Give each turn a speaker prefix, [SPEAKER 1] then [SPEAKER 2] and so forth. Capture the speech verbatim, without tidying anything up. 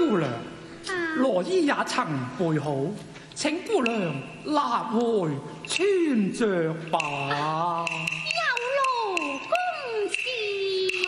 [SPEAKER 1] 姑娘，羅衣也曾備好，請姑娘拿回穿着吧。